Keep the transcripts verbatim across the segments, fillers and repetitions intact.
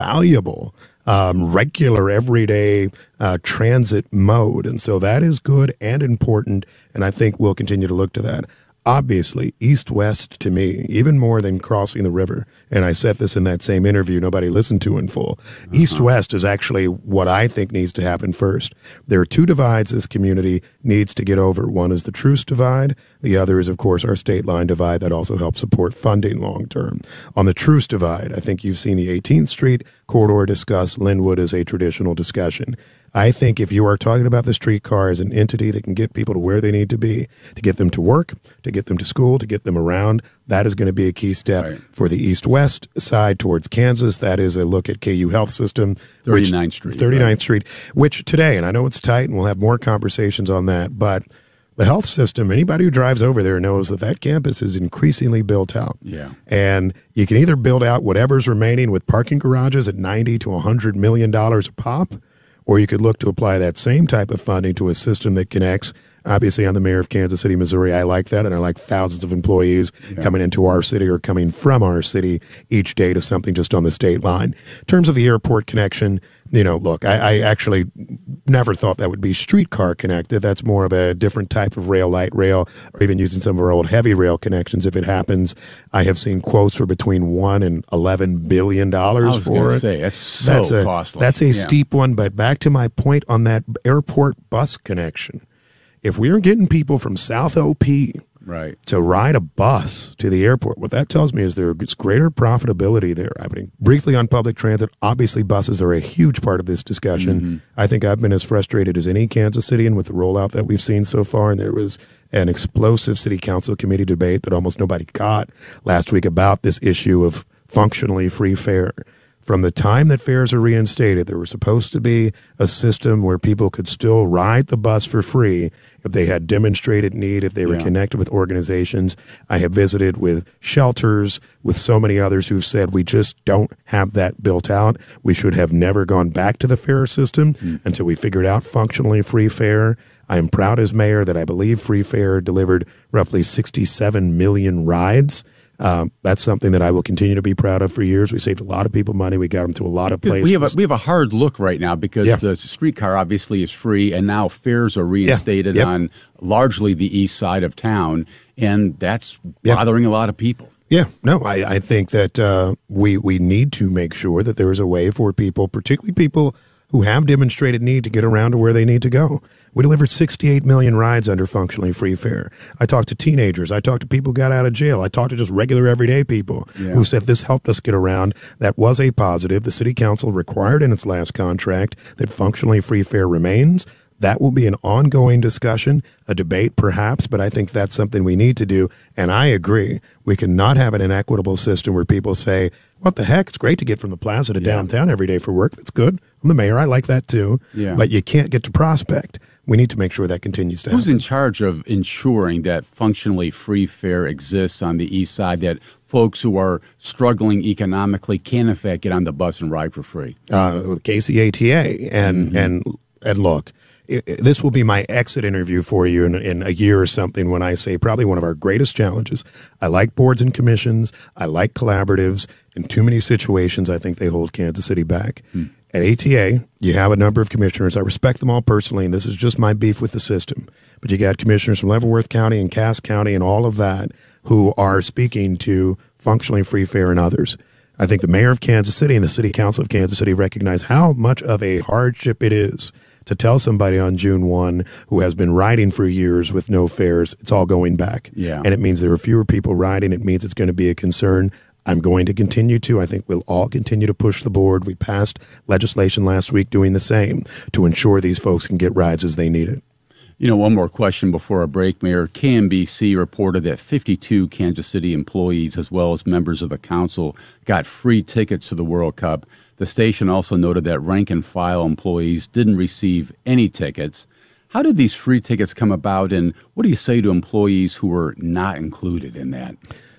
valuable, um, regular, everyday uh, transit mode. And so that is good and important, and I think we'll continue to look to that. Obviously, east-west to me, even more than crossing the river, and I said this in that same interview nobody listened to in full, uh-huh. East-west is actually what I think needs to happen first. There are two divides this community needs to get over. One is the Truce divide. The other is, of course, our state line divide that also helps support funding long-term. On the Truce divide, I think you've seen the eighteenth Street corridor discussed. Linwood is a traditional discussion. I think if you are talking about the streetcar as an entity that can get people to where they need to be, to get them to work, to get them to school, to get them around, that is going to be a key step right. for the east-west side towards Kansas. That is a look at K U Health System. thirty-ninth Street. thirty-ninth right. Street, which today, and I know it's tight, and we'll have more conversations on that, but the health system, anybody who drives over there knows that that campus is increasingly built out. Yeah. And you can either build out whatever's remaining with parking garages at ninety to one hundred million dollars a pop, or you could look to apply that same type of funding to a system that connects. Obviously, I'm the mayor of Kansas City, Missouri. I like that, and I like thousands of employees yeah. coming into our city or coming from our city each day to something just on the state line. In terms of the airport connection, you know, look, I, I actually never thought that would be streetcar connected. That's more of a different type of rail, light rail, or even using some of our old heavy rail connections if it happens. I have seen quotes for between one and eleven billion dollars for it. I was going to say, that's so that's a, costly. That's a yeah. steep one, but back to my point on that airport bus connection. If we are getting people from South O P right. to ride a bus to the airport, what that tells me is there is greater profitability there. I mean, briefly on public transit, obviously buses are a huge part of this discussion. Mm-hmm. I think I've been as frustrated as any Kansas Citian with the rollout that we've seen so far, and there was an explosive city council committee debate that almost nobody caught last week about this issue of functionally free fare. From the time that fares are reinstated, there was supposed to be a system where people could still ride the bus for free if they had demonstrated need, if they were yeah. connected with organizations. I have visited with shelters, with so many others who've said we just don't have that built out. We should have never gone back to the fare system mm. until we figured out functionally free fare. I am proud as mayor that I believe free fare delivered roughly sixty-seven million rides. Um, that's something that I will continue to be proud of for years. We saved a lot of people money. We got them to a lot of places. We have a, we have a hard look right now because yeah. the streetcar obviously is free, and now fares are reinstated yeah. yep. on largely the east side of town, and that's yep. bothering a lot of people. Yeah, no, I, I think that uh, we we need to make sure that there is a way for people, particularly people who have demonstrated need, to get around to where they need to go. We delivered sixty-eight million rides under functionally free fare. I talked to teenagers. I talked to people who got out of jail. I talked to just regular everyday people yeah. who said this helped us get around. That was a positive. The city council required in its last contract that functionally free fare remains. That will be an ongoing discussion, a debate perhaps, but I think that's something we need to do. And I agree. We cannot have an inequitable system where people say, what the heck? It's great to get from the plaza to yeah. downtown every day for work. That's good. I'm the mayor. I like that too. Yeah. But you can't get to Prospect. We need to make sure that continues to happen. Who's in charge of ensuring that functionally free fare exists on the east side, that folks who are struggling economically can, in fact, get on the bus and ride for free? Uh, with K C A T A. And, mm-hmm. and, and look, it, it, this will be my exit interview for you in, in a year or something when I say probably one of our greatest challenges. I like boards and commissions. I like collaboratives. In too many situations, I think they hold Kansas City back. Hmm. At A T A, you have a number of commissioners. I respect them all personally, and this is just my beef with the system. But you got commissioners from Leavenworth County and Cass County and all of that who are speaking to functionally free fare and others. I think the mayor of Kansas City and the city council of Kansas City recognize how much of a hardship it is to tell somebody on June first who has been riding for years with no fares, it's all going back. Yeah. And it means there are fewer people riding. It means it's going to be a concern. I'm going to continue to. I think we'll all continue to push the board. We passed legislation last week doing the same to ensure these folks can get rides as they need it. You know, one more question before a break, Mayor. K M B C reported that fifty-two Kansas City employees, as well as members of the council, got free tickets to the World Cup. The station also noted that rank-and-file employees didn't receive any tickets. How did these free tickets come about, and what do you say to employees who were not included in that?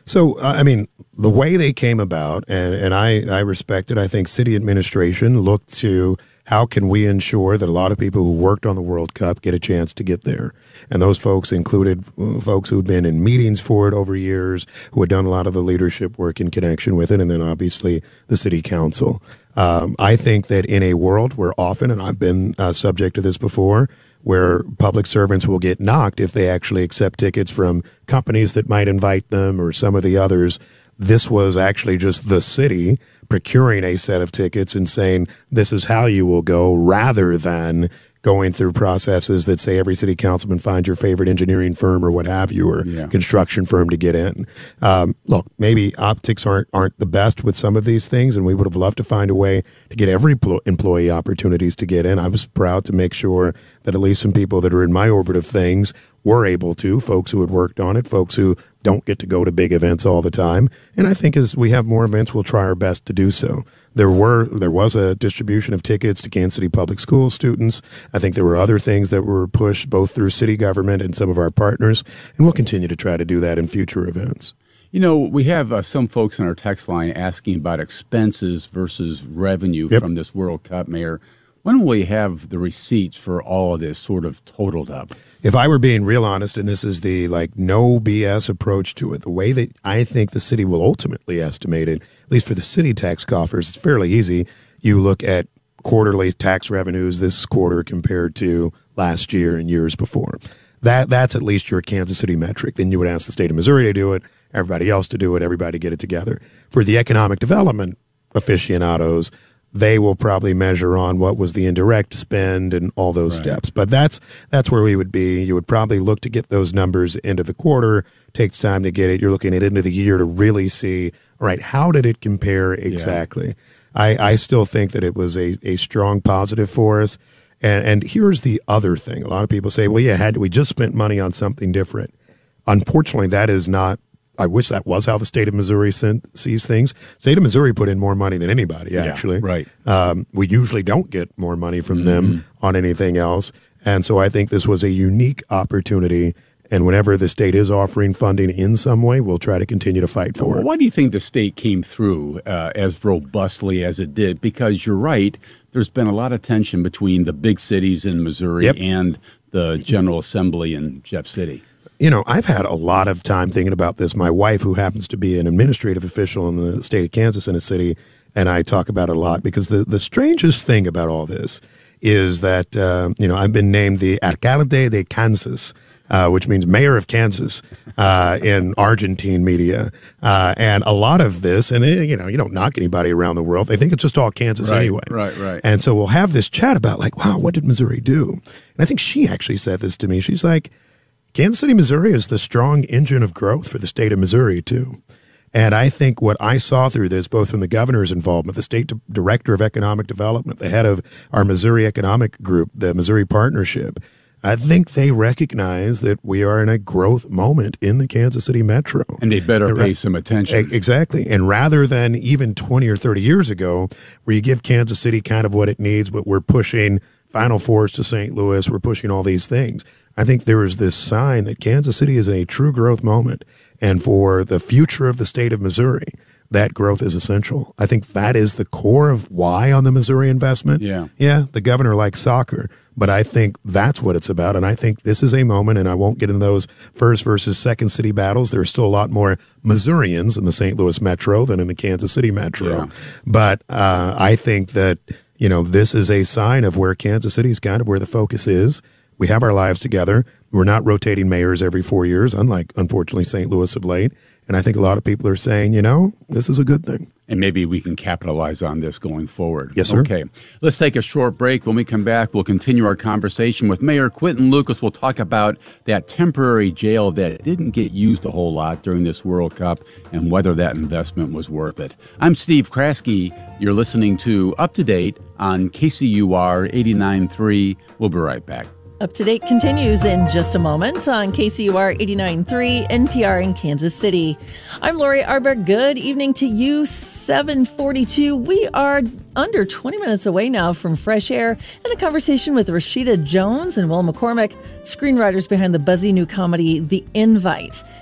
So, uh, I mean, the way they came about, and, and I, I respect it, I think city administration looked to how can we ensure that a lot of people who worked on the World Cup get a chance to get there? And those folks included uh, folks who'd been in meetings for it over years, who had done a lot of the leadership work in connection with it, and then obviously the city council. Um, I think that in a world where often, and I've been uh, subject to this before, where public servants will get knocked if they actually accept tickets from companies that might invite them or some of the others. This was actually just the city procuring a set of tickets and saying, this is how you will go, rather than going through processes that say every city councilman find your favorite engineering firm or what have you, or yeah. construction firm to get in. Um, look, maybe optics aren't aren't the best with some of these things, and we would have loved to find a way to get every pl- employee opportunities to get in. I was proud to make sure that at least some people that are in my orbit of things were able to, folks who had worked on it, folks who don't get to go to big events all the time. And I think as we have more events, we'll try our best to do so. There were there was a distribution of tickets to Kansas City Public School students. I think there were other things that were pushed both through city government and some of our partners, and we'll continue to try to do that in future events. You know, we have uh, some folks on our text line asking about expenses versus revenue yep. from this World Cup, Mayor. When will we have the receipts for all of this sort of totaled up? If I were being real honest, and this is the like no B S approach to it, the way that I think the city will ultimately estimate it, at least for the city tax coffers, it's fairly easy. You look at quarterly tax revenues this quarter compared to last year and years before. That that's at least your Kansas City metric. Then you would ask the state of Missouri to do it, everybody else to do it, everybody get it together. For the economic development aficionados, they will probably measure on what was the indirect spend and all those right. steps. But that's that's where we would be. You would probably look to get those numbers end of the quarter. Takes time to get it. You're looking at end of the year to really see, all right, how did it compare exactly? Yeah. I, I still think that it was a, a strong positive for us. And, and here's the other thing. A lot of people say, well, yeah, had we just spent money on something different. Unfortunately, that is not. I wish that was how the state of Missouri sent, sees things. State of Missouri put in more money than anybody, actually. Yeah, right. Um, we usually don't get more money from mm-hmm. them on anything else. And so I think this was a unique opportunity. And whenever the state is offering funding in some way, we'll try to continue to fight for well, it. Why do you think the state came through uh, as robustly as it did? Because you're right, there's been a lot of tension between the big cities in Missouri yep. and the General Assembly in Jeff City. You know, I've had a lot of time thinking about this. My wife, who happens to be an administrative official in the state of Kansas in a city, and I talk about it a lot because the, the strangest thing about all this is that, uh, you know, I've been named the Alcalde de Kansas, uh, which means mayor of Kansas uh, in Argentine media. Uh, and a lot of this, and, it, you know, you don't knock anybody around the world. They think it's just all Kansas right, anyway. Right, right. And so we'll have this chat about like, wow, what did Missouri do? And I think she actually said this to me. She's like, Kansas City, Missouri is the strong engine of growth for the state of Missouri, too. And I think what I saw through this, both from the governor's involvement, the state director of economic development, the head of our Missouri Economic Group, the Missouri Partnership, I think they recognize that we are in a growth moment in the Kansas City metro. And they better pay some attention. Exactly. And rather than even twenty or thirty years ago, where you give Kansas City kind of what it needs, but we're pushing Final Fours to Saint Louis, we're pushing all these things. I think there is this sign that Kansas City is in a true growth moment. And for the future of the state of Missouri, that growth is essential. I think that is the core of why on the Missouri investment. Yeah. Yeah, the governor likes soccer, but I think that's what it's about. And I think this is a moment, and I won't get into those first versus second city battles. There are still a lot more Missourians in the Saint Louis metro than in the Kansas City metro. Yeah. But uh, I think that, you know, this is a sign of where Kansas City is kind of where the focus is. We have our lives together. We're not rotating mayors every four years, unlike, unfortunately, Saint Louis of late. And I think a lot of people are saying, you know, this is a good thing. And maybe we can capitalize on this going forward. Yes, sir. Okay. Let's take a short break. When we come back, we'll continue our conversation with Mayor Quinton Lucas. We'll talk about that temporary jail that didn't get used a whole lot during this World Cup and whether that investment was worth it. I'm Steve Kraske. You're listening to Up to Date on K C U R eighty-nine point three. We'll be right back. Up to Date continues in just a moment on K C U R eighty-nine point three N P R in Kansas City. I'm Lori Arberg. Good evening to you. seven forty-two. We are under twenty minutes away now from Fresh Air and a conversation with Rashida Jones and Will McCormick, screenwriters behind the buzzy new comedy The Invite.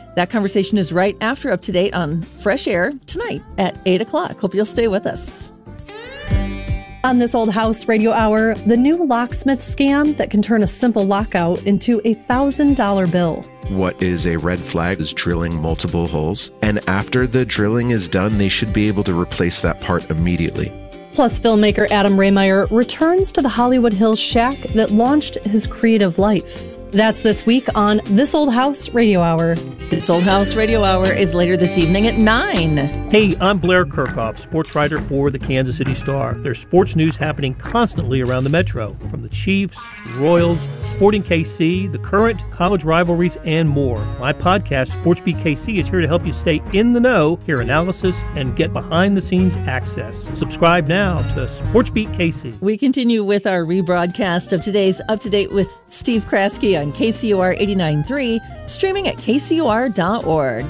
That conversation is right after Up to Date on Fresh Air tonight at eight o'clock. Hope you'll stay with us. On This Old House Radio Hour, the new locksmith scam that can turn a simple lockout into a one thousand dollars bill. What is a red flag is drilling multiple holes. And after the drilling is done, they should be able to replace that part immediately. Plus, filmmaker Adam Rehmeyer returns to the Hollywood Hills shack that launched his creative life. That's this week on This Old House Radio Hour. This Old House Radio Hour is later this evening at nine. Hey, I'm Blair Kirchhoff, sports writer for the Kansas City Star. There's sports news happening constantly around the Metro, from the Chiefs, Royals, Sporting K C, the current college rivalries, and more. My podcast, SportsBeat K C, is here to help you stay in the know, hear analysis, and get behind-the-scenes access. Subscribe now to SportsBeat K C. We continue with our rebroadcast of today's Up to Date with Steve Kraske on K C U R eighty-nine point three, streaming at K C U R dot org.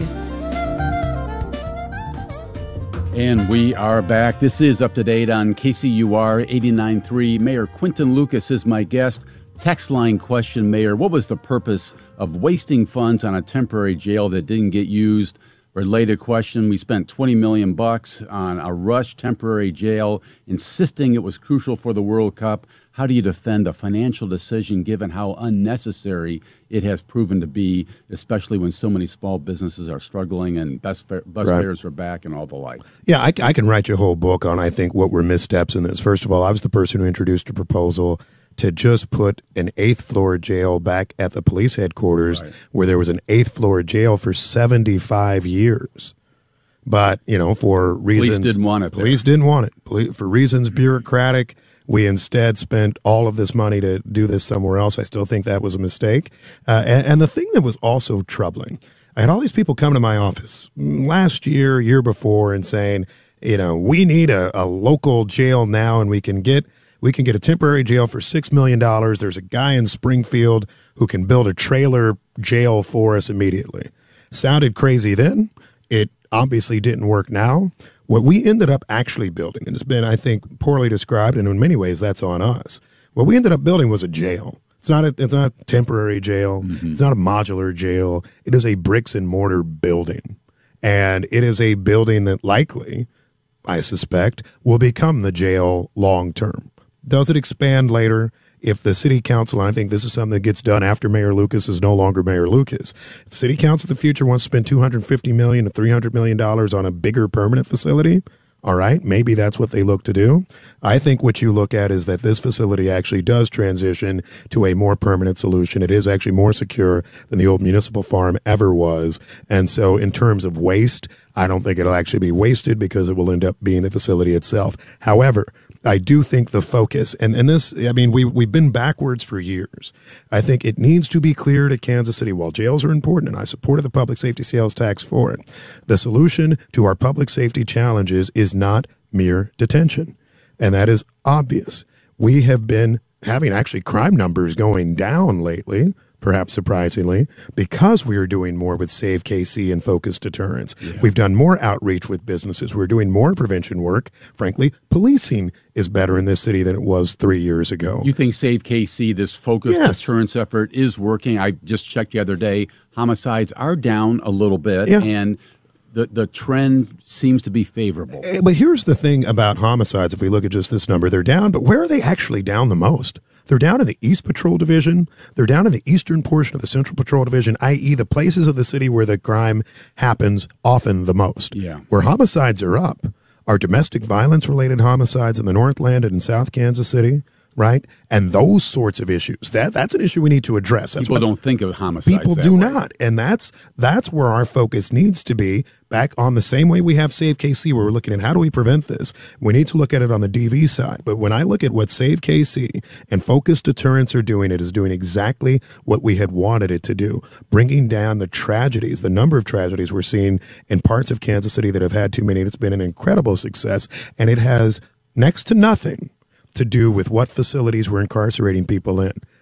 And we are back. This is Up to Date on K C U R eighty-nine point three. Mayor Quinton Lucas is my guest. Text line question, Mayor, what was the purpose of wasting funds on a temporary jail that didn't get used? Related question, we spent twenty million bucks on a rush temporary jail, insisting it was crucial for the World Cup. How do you defend a financial decision given how unnecessary it has proven to be, especially when so many small businesses are struggling and bus, fare, bus right. fares are back and all the like? Yeah, I, I can write you a whole book on, I think, what were missteps in this. First of all, I was the person who introduced a proposal to just put an eighth floor jail back at the police headquarters, right, where there was an eighth floor jail for seventy-five years. But, you know, for reasons... Police didn't want it Police there. didn't want it. Police, for reasons bureaucratic, we instead spent all of this money to do this somewhere else. I still think that was a mistake. Uh, and, and the thing that was also troubling, I had all these people come to my office last year, year before, and saying, you know, we need a, a local jail now, and we can get... We can get a temporary jail for six million dollars. There's a guy in Springfield who can build a trailer jail for us immediately. Sounded crazy then. It obviously didn't work now. What we ended up actually building, and it's been, I think, poorly described, and in many ways that's on us. What we ended up building was a jail. It's not a, it's not a temporary jail. Mm-hmm. It's not a modular jail. It is a bricks and mortar building. And it is a building that likely, I suspect, will become the jail long term. Does it expand later? If the city council, and I think this is something that gets done after Mayor Lucas is no longer Mayor Lucas, if the city council of the future wants to spend two hundred fifty million dollars to three hundred million dollars on a bigger permanent facility, all right, maybe that's what they look to do. I think what you look at is that this facility actually does transition to a more permanent solution. It is actually more secure than the old municipal farm ever was. And so in terms of waste, I don't think it'll actually be wasted because it will end up being the facility itself. However, I do think the focus, and, and this, I mean, we, we've been backwards for years. I think it needs to be clear to Kansas City, while jails are important, and I supported the public safety sales tax for it, the solution to our public safety challenges is not mere detention. And that is obvious. We have been having actually crime numbers going down lately, perhaps surprisingly, because we are doing more with Save K C and focused deterrence. Yeah. We've done more outreach with businesses. We're doing more prevention work. Frankly, policing is better in this city than it was three years ago. You think Save K C, this focused yes. deterrence effort, is working? I just checked the other day. Homicides are down a little bit, yeah. and the, the trend seems to be favorable. But here's the thing about homicides, if we look at just this number, they're down, but where are they actually down the most? They're down in the East Patrol Division. They're down in the eastern portion of the Central Patrol Division, that is the places of the city where the crime happens often the most. Yeah. Where homicides are up are domestic violence-related homicides in the Northland and in South Kansas City, right? And those sorts of issues. That That's an issue we need to address. That's people don't think of homicides People that do way. not. And that's that's where our focus needs to be, back on the same way we have Save K C, where we're looking at how do we prevent this. We need to look at it on the D V side. But when I look at what Save K C and focused deterrence are doing, it is doing exactly what we had wanted it to do, bringing down the tragedies, the number of tragedies we're seeing in parts of Kansas City that have had too many. It's been an incredible success, and it has next to nothing to do with what facilities we're incarcerating people in.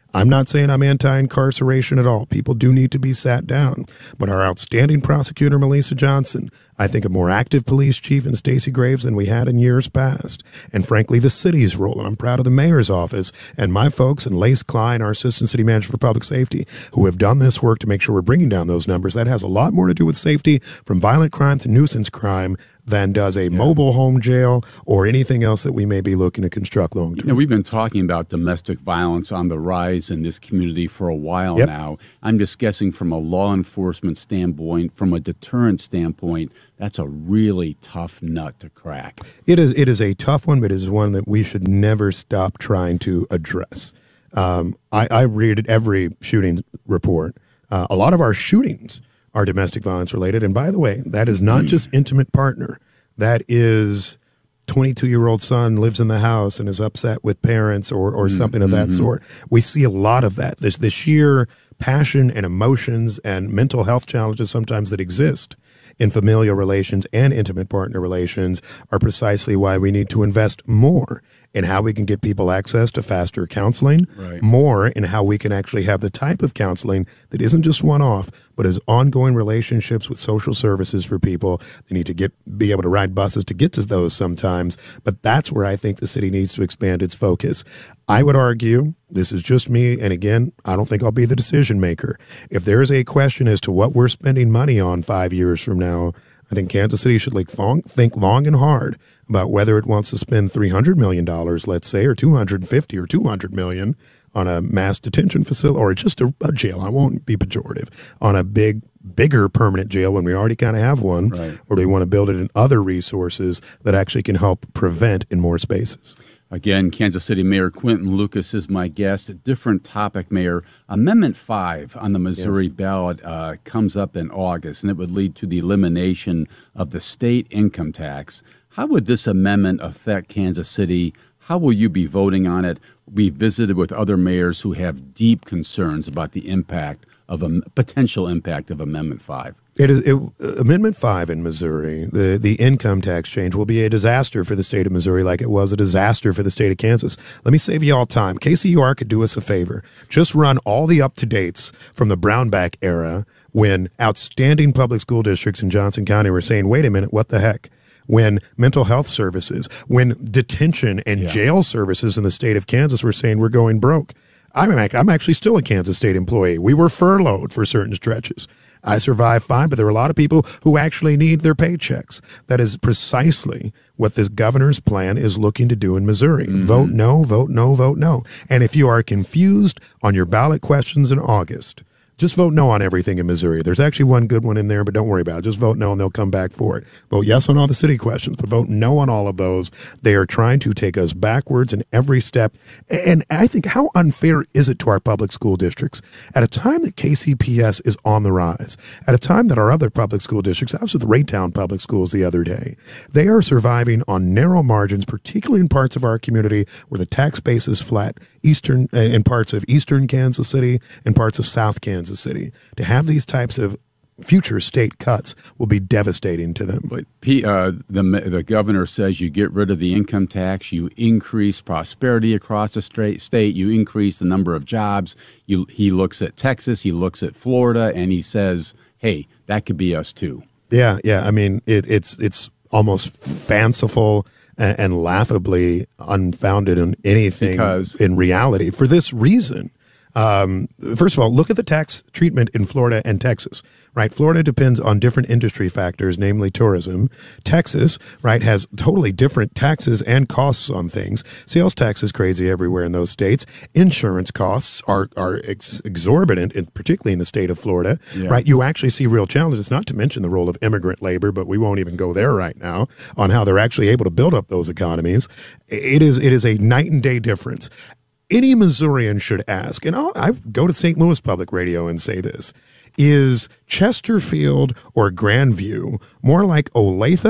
I'm not saying I'm anti-incarceration at all. People do need to be sat down. But our outstanding prosecutor, Melissa Johnson, I think a more active police chief in Stacey Graves than we had in years past. And frankly, the city's role. And I'm proud of the mayor's office and my folks and Lace Klein, our assistant city manager for public safety, who have done this work to make sure we're bringing down those numbers. That has a lot more to do with safety from violent crime to nuisance crime than does a yeah. mobile home jail or anything else that we may be looking to construct long term. You know, we've been talking about domestic violence on the rise in this community for a while yep. now. I'm just guessing from a law enforcement standpoint, from a deterrent standpoint, that's a really tough nut to crack. It is. It is a tough one, but it is one that we should never stop trying to address. Um, I, I read every shooting report. Uh, a lot of our shootings are domestic violence related. And by the way, that is not just intimate partner. That is twenty-two-year-old son lives in the house and is upset with parents or, or something of that mm-hmm. sort. We see a lot of that. There's the sheer passion and emotions and mental health challenges sometimes that exist in familial relations and intimate partner relations are precisely why we need to invest more in how we can get people access to faster counseling, right. more in how we can actually have the type of counseling that isn't just one-off, but is ongoing relationships with social services for people. They need to get be able to ride buses to get to those sometimes, but that's where I think the city needs to expand its focus. I would argue, this is just me, and again, I don't think I'll be the decision maker. If there is a question as to what we're spending money on five years from now, I think Kansas City should like think long and hard about whether it wants to spend three hundred million dollars, let's say, or two hundred fifty or two hundred million dollars on a mass detention facility or just a, a jail. I won't be pejorative. On a big, bigger permanent jail when we already kind of have one, right. or do we want to build it in other resources that actually can help prevent in more spaces? Again, Kansas City Mayor Quinton Lucas is my guest. A different topic, Mayor. Amendment five on the Missouri yeah. ballot uh, comes up in August, and it would lead to the elimination of the state income tax. How would this amendment affect Kansas City? How will you be voting on it? We visited with other mayors who have deep concerns about the impact of a potential impact of Amendment five. It is it, Amendment five in Missouri, the, the income tax change, will be a disaster for the state of Missouri like it was a disaster for the state of Kansas. Let me save you all time. K C U R could do us a favor. Just run all the up-to-dates from the Brownback era when outstanding public school districts in Johnson County were saying, wait a minute, what the heck? When mental health services, when detention and yeah. jail services in the state of Kansas were saying we're going broke. I'm, I'm actually still a Kansas State employee. We were furloughed for certain stretches. I survived fine, but there are a lot of people who actually need their paychecks. That is precisely what this governor's plan is looking to do in Missouri. Mm-hmm. Vote no, vote no, vote no. And if you are confused on your ballot questions in August, just vote no on everything in Missouri. There's actually one good one in there, but don't worry about it. Just vote no and they'll come back for it. Vote yes on all the city questions, but vote no on all of those. They are trying to take us backwards in every step. And I think how unfair is it to our public school districts at a time that K C P S is on the rise, at a time that our other public school districts, I was with Raytown Public Schools the other day, they are surviving on narrow margins, particularly in parts of our community where the tax base is flat, eastern in parts of eastern Kansas City and parts of South Kansas City. To have these types of future state cuts will be devastating to them. But P, uh, the the governor says you get rid of the income tax, you increase prosperity across the straight state, you increase the number of jobs. You, he looks at Texas, he looks at Florida, and he says, "Hey, that could be us too." Yeah, yeah. I mean, it, it's it's almost fanciful and, and laughably unfounded in anything because in reality. For this reason. Um, first of all, look at the tax treatment in Florida and Texas, right? Florida depends on different industry factors, namely tourism. Texas, right, has totally different taxes and costs on things. Sales tax is crazy everywhere in those states. Insurance costs are, are ex- exorbitant, in, particularly in the state of Florida, yeah. right? You actually see real challenges, not to mention the role of immigrant labor, but we won't even go there right now on how they're actually able to build up those economies. It is, it is a night and day difference. Any Missourian should ask, and I'll, I go to Saint Louis Public Radio and say this, is Chesterfield or Grandview more like Olathe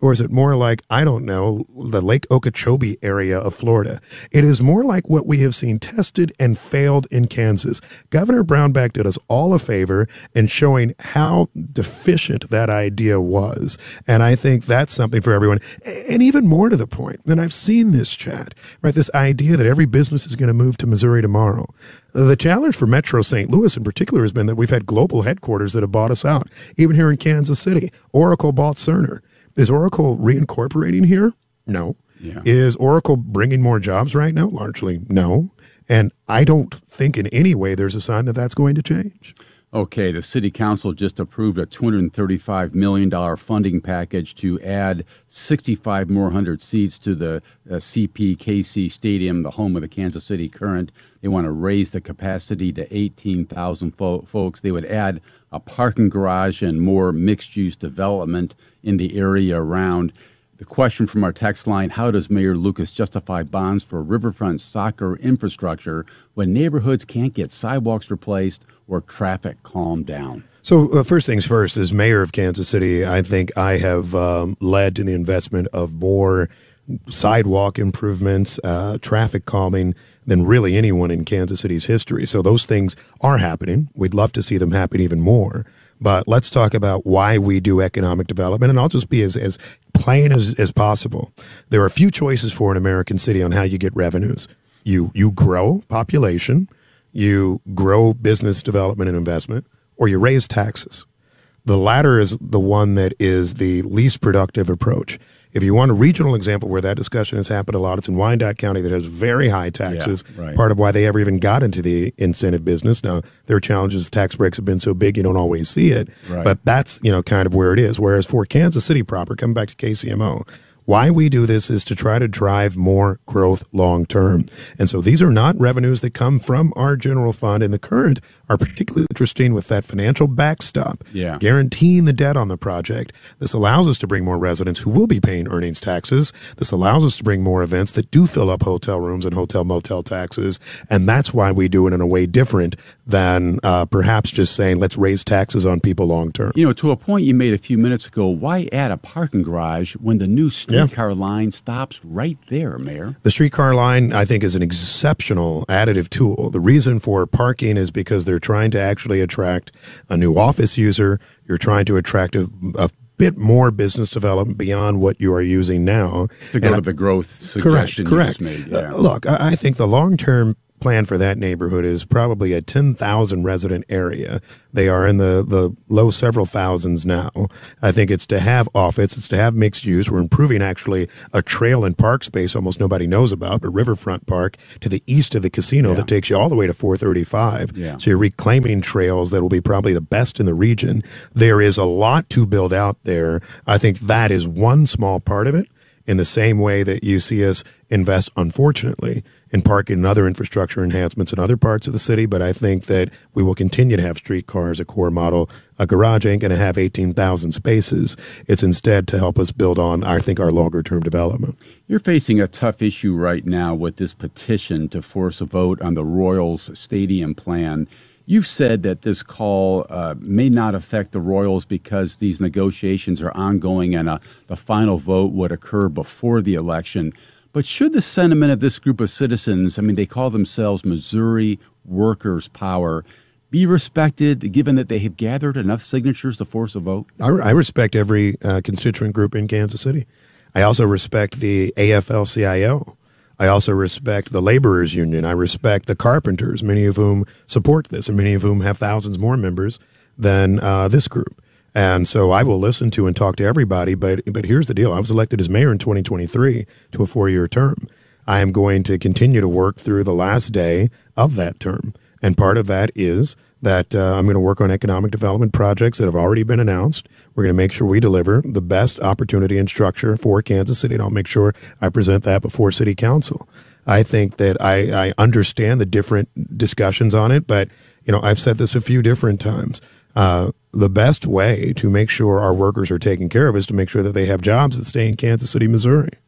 Or is it more like, I don't know, the Lake Okeechobee area of Florida? It is more like what we have seen tested and failed in Kansas. Governor Brownback did us all a favor in showing how deficient that idea was. And I think that's something for everyone. And even more to the point, and I've seen this chat, right? This idea that every business is going to move to Missouri tomorrow. The challenge for Metro Saint Louis in particular has been that we've had global headquarters that have bought us out. Even here in Kansas City, Oracle bought Cerner. Is Oracle reincorporating here? No. Yeah. Is Oracle bringing more jobs right now? Largely, no. And I don't think in any way there's a sign that that's going to change. Okay, the City Council just approved a two hundred thirty-five million dollars funding package to add sixty-five more hundred seats to the uh, C P K C Stadium, the home of the Kansas City Current. They want to raise the capacity to eighteen thousand fo- folks. They would add a parking garage and more mixed-use development in the area around. The question from our text line, how does Mayor Lucas justify bonds for riverfront soccer infrastructure when neighborhoods can't get sidewalks replaced or traffic calmed down? So uh, first things first, as mayor of Kansas City, I think I have um, led to the investment of more sidewalk improvements, uh, traffic calming than really anyone in Kansas City's history. So those things are happening. We'd love to see them happen even more. But let's talk about why we do economic development, and I'll just be as, as plain as, as possible. There are a few choices for an American city on how you get revenues. You you grow population, you grow business development and investment, or you raise taxes. The latter is the one that is the least productive approach. If you want a regional example where that discussion has happened a lot, it's in Wyandotte County that has very high taxes, yeah, right. Part of why they ever even got into the incentive business. Now, their challenges, tax breaks have been so big you don't always see it, right. But that's, you know, kind of where it is. Whereas for Kansas City proper, coming back to K C M O, why we do this is to try to drive more growth long term. And so these are not revenues that come from our general fund. And the Current are particularly interesting with that financial backstop, yeah. guaranteeing the debt on the project. This allows us to bring more residents who will be paying earnings taxes. This allows us to bring more events that do fill up hotel rooms and hotel motel taxes. And that's why we do it in a way different than uh, perhaps just saying, let's raise taxes on people long term. You know, to a point you made a few minutes ago, why add a parking garage when the new streetcar yeah. line stops right there, Mayor? The streetcar line, I think, is an exceptional additive tool. The reason for parking is because they're trying to actually attract a new office user. You're trying to attract a, a bit more business development beyond what you are using now. To go and to I, the growth suggestion correct, you correct. just made. Yeah. Uh, look, I, I think the long-term plan for that neighborhood is probably a ten thousand resident area. They are in the, the low several thousands now. I think it's to have office, it's to have mixed use. We're improving actually a trail and park space almost nobody knows about, but Riverfront Park to the east of the casino yeah. that takes you all the way to four thirty-five. Yeah. So you're reclaiming trails that will be probably the best in the region. There is a lot to build out there. I think that is one small part of it. In the same way that you see us invest, unfortunately, in parking and other infrastructure enhancements in other parts of the city. But I think that we will continue to have streetcars, a core model. A garage ain't going to have eighteen thousand spaces. It's instead to help us build on, I think, our longer-term development. You're facing a tough issue right now with this petition to force a vote on the Royals Stadium plan. You've said that this call uh, may not affect the Royals because these negotiations are ongoing and uh, the final vote would occur before the election. But should the sentiment of this group of citizens, I mean, they call themselves Missouri Workers' Power, be respected given that they have gathered enough signatures to force a vote? I, I respect every uh, constituent group in Kansas City. I also respect the A F L C I O. I also respect the laborers union. I respect the carpenters, many of whom support this and many of whom have thousands more members than uh, this group. And so I will listen to and talk to everybody. But but here's the deal. I was elected as mayor in twenty twenty-three to a four-year term. I am going to continue to work through the last day of that term. And part of that is that uh, I'm going to work on economic development projects that have already been announced. We're going to make sure we deliver the best opportunity and structure for Kansas City, and I'll make sure I present that before City Council. I think that I, I understand the different discussions on it, but you know, I've said this a few different times. Uh, the best way to make sure our workers are taken care of is to make sure that they have jobs that stay in Kansas City, Missouri.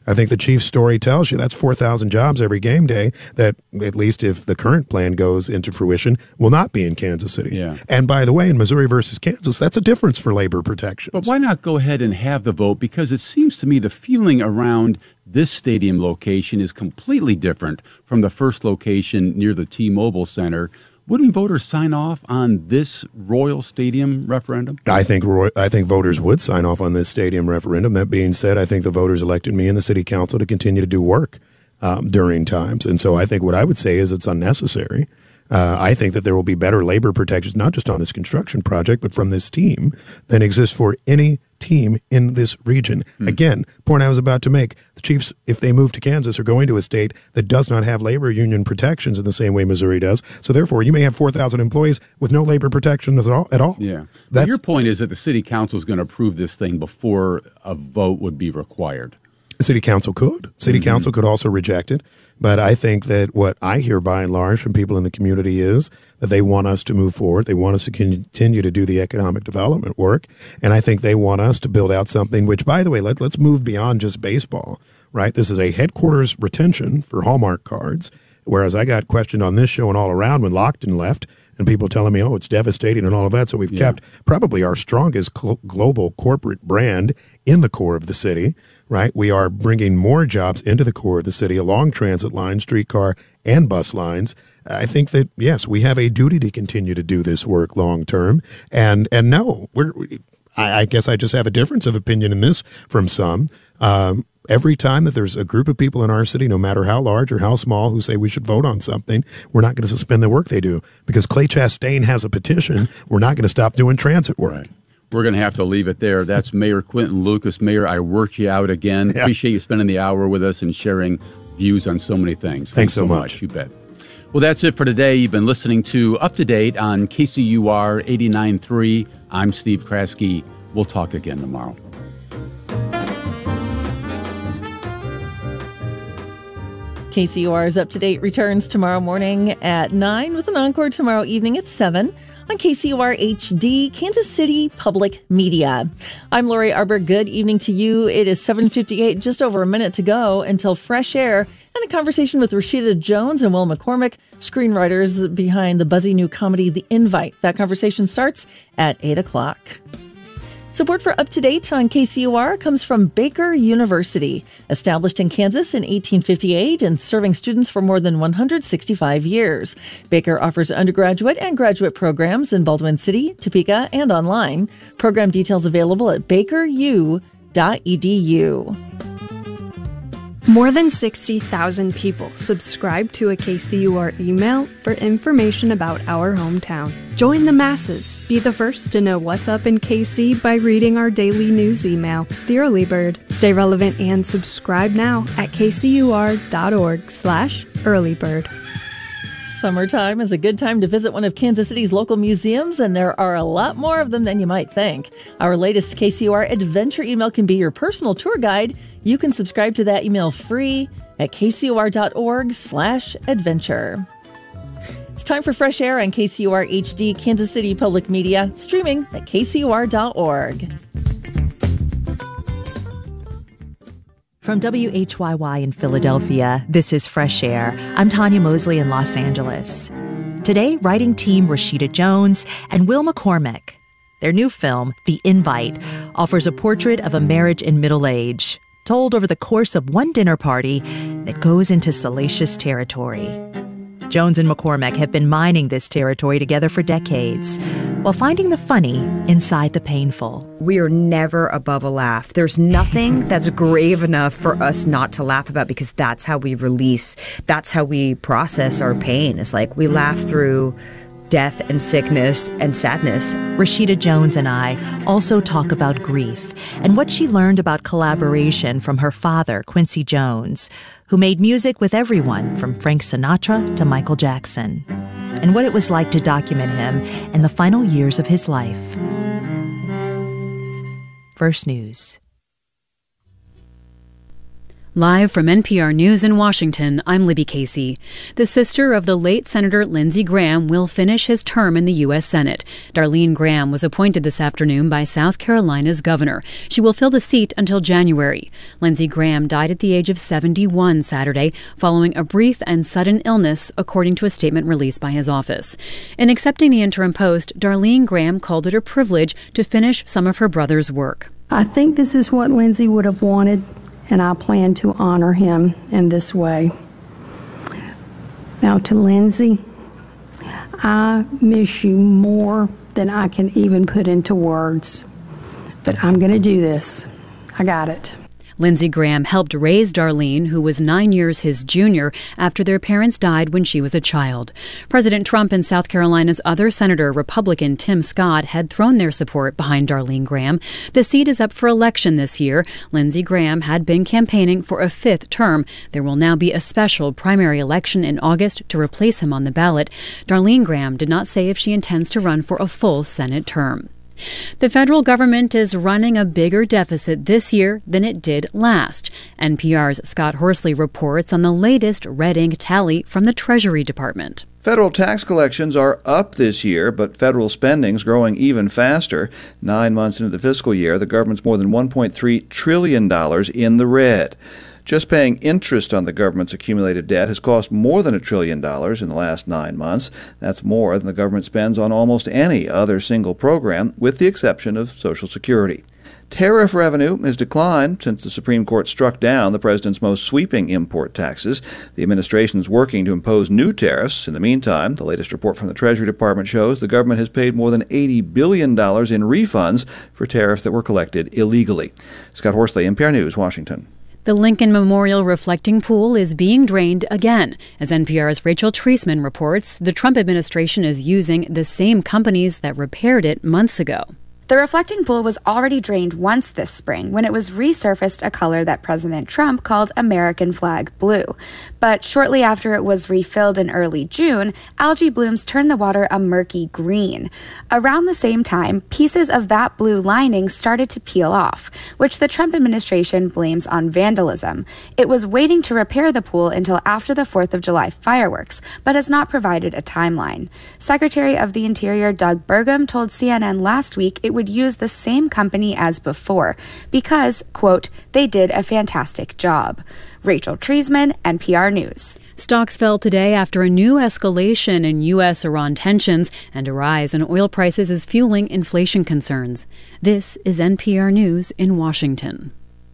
I think the Chiefs story tells you that's four thousand jobs every game day that, at least if the current plan goes into fruition, will not be in Kansas City. Yeah. And by the way, in Missouri versus Kansas, that's a difference for labor protections. But why not go ahead and have the vote? Because it seems to me the feeling around this stadium location is completely different from the first location near the T-Mobile Center. Wouldn't voters sign off on this Royal Stadium referendum? I think Roy, I think voters would sign off on this stadium referendum. That being said, I think the voters elected me and the city council to continue to do work um, during times. And so I think what I would say is it's unnecessary. Uh, I think that there will be better labor protections, not just on this construction project, but from this team than exists for any team in this region. Hmm. Again, point I was about to make, the Chiefs, if they move to Kansas, are going to a state that does not have labor union protections in the same way Missouri does. So therefore, you may have four thousand employees with no labor protections at all. At all. Yeah. That's, your point is that the city council is going to approve this thing before a vote would be required. The city council could. City mm-hmm. council could also reject it. But I think that what I hear by and large from people in the community is that they want us to move forward. They want us to continue to do the economic development work. And I think they want us to build out something which, by the way, let, let's move beyond just baseball, right? This is a headquarters retention for Hallmark cards, whereas I got questioned on this show and all around when Lockton left and people telling me, oh, it's devastating and all of that. So we've yeah. kept probably our strongest cl- global corporate brand in the core of the city. Right, we are bringing more jobs into the core of the city along transit lines, streetcar, and bus lines. I think that yes, we have a duty to continue to do this work long term. And and no, we're. I, I guess I just have a difference of opinion in this from some. Um, every time that there's a group of people in our city, no matter how large or how small, who say we should vote on something, we're not going to suspend the work they do because Clay Chastain has a petition. We're not going to stop doing transit work. Right. We're going to have to leave it there. That's Mayor Quinton Lucas. Mayor, I worked you out again. Yeah. Appreciate you spending the hour with us and sharing views on so many things. Thanks, Thanks so much. much. You bet. Well, that's it for today. You've been listening to Up to Date on K C U R eighty-nine point three. I'm Steve Kraske. We'll talk again tomorrow. K C U R's Up to Date returns tomorrow morning at nine with an encore tomorrow evening at seven. On K C U R H D, Kansas City Public Media. I'm Lori Arbor. Good evening to you. It is seven fifty-eight, just over a minute to go until Fresh Air and a conversation with Rashida Jones and Will McCormick, screenwriters behind the buzzy new comedy, The Invite. That conversation starts at eight o'clock. Support for Up to Date on K C U R comes from Baker University, established in Kansas in eighteen fifty-eight and serving students for more than one hundred sixty-five years. Baker offers undergraduate and graduate programs in Baldwin City, Topeka, and online. Program details available at baker u dot e d u. More than sixty thousand people subscribe to a K C U R email for information about our hometown. Join the masses. Be the first to know what's up in K C by reading our daily news email, The Early Bird. Stay relevant and subscribe now at kcur.org slash earlybird. Summertime is a good time to visit one of Kansas City's local museums, and there are a lot more of them than you might think. Our latest K C U R Adventure email can be your personal tour guide. You can subscribe to that email free at kcur.org slash adventure. It's time for Fresh Air on K C U R H D, Kansas City Public Media, streaming at k c u r dot org. From W H Y Y in Philadelphia, this is Fresh Air. I'm Tanya Mosley in Los Angeles. Today, writing team Rashida Jones and Will McCormick. Their new film, The Invite, offers a portrait of a marriage in middle age, told over the course of one dinner party that goes into salacious territory. Jones and McCormick have been mining this territory together for decades, while finding the funny inside the painful. We are never above a laugh. There's nothing that's grave enough for us not to laugh about, because that's how we release, that's how we process our pain. It's like we laugh through death and sickness and sadness. Rashida Jones and I also talk about grief and what she learned about collaboration from her father, Quincy Jones, who made music with everyone from Frank Sinatra to Michael Jackson, and what it was like to document him in the final years of his life. First News. Live from N P R News in Washington, I'm Libby Casey. The sister of the late Senator Lindsey Graham will finish his term in the U S Senate. Darlene Graham was appointed this afternoon by South Carolina's governor. She will fill the seat until January. Lindsey Graham died at the age of seventy-one Saturday following a brief and sudden illness, according to a statement released by his office. In accepting the interim post, Darlene Graham called it a privilege to finish some of her brother's work. I think this is what Lindsey would have wanted, and I plan to honor him in this way. Now to Lindsey, I miss you more than I can even put into words, but I'm going to do this. I got it. Lindsey Graham helped raise Darlene, who was nine years his junior, after their parents died when she was a child. President Trump and South Carolina's other senator, Republican Tim Scott, had thrown their support behind Darlene Graham. The seat is up for election this year. Lindsey Graham had been campaigning for a fifth term. There will now be a special primary election in August to replace him on the ballot. Darlene Graham did not say if she intends to run for a full Senate term. The federal government is running a bigger deficit this year than it did last. N P R's Scott Horsley reports on the latest red ink tally from the Treasury Department. Federal tax collections are up this year, but federal spending's growing even faster. Nine months into the fiscal year, the government's more than one point three trillion dollars in the red. Just paying interest on the government's accumulated debt has cost more than a trillion dollars in the last nine months. That's more than the government spends on almost any other single program, with the exception of Social Security. Tariff revenue has declined since the Supreme Court struck down the president's most sweeping import taxes. The administration is working to impose new tariffs. In the meantime, the latest report from the Treasury Department shows the government has paid more than eighty billion dollars in refunds for tariffs that were collected illegally. Scott Horsley, N P R News, Washington. The Lincoln Memorial Reflecting Pool is being drained again. As N P R's Rachel Treisman reports, the Trump administration is using the same companies that repaired it months ago. The reflecting pool was already drained once this spring when it was resurfaced a color that President Trump called American flag blue. But shortly after it was refilled in early June, algae blooms turned the water a murky green. Around the same time, pieces of that blue lining started to peel off, which the Trump administration blames on vandalism. It was waiting to repair the pool until after the fourth of July fireworks, but has not provided a timeline. Secretary of the Interior Doug Burgum told C N N last week it would use the same company as before because, quote, they did a fantastic job. Rachel Treisman, N P R News. Stocks fell today after a new escalation in U S Iran tensions, and a rise in oil prices is fueling inflation concerns. This is N P R News in Washington.